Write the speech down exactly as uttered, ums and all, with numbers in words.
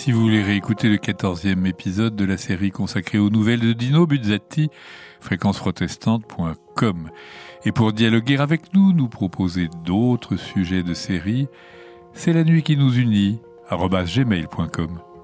Si vous voulez réécouter le quatorzième épisode de la série consacrée aux nouvelles de Dino Buzzati, fréquence protestante point com. Et pour dialoguer avec nous, nous proposer d'autres sujets de série, c'est la nuit qui nous unit, arobase gmail point com.